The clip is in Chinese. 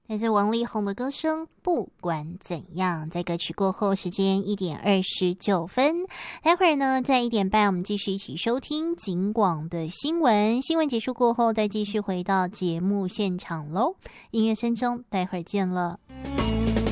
来自王力宏的歌声《不管怎样》。在歌曲过后，时间1:29，待会儿呢，在1:30我们继续一起收听警广的新闻。新闻结束过后，再继续回到节目现场喽。音乐声中，待会儿见了。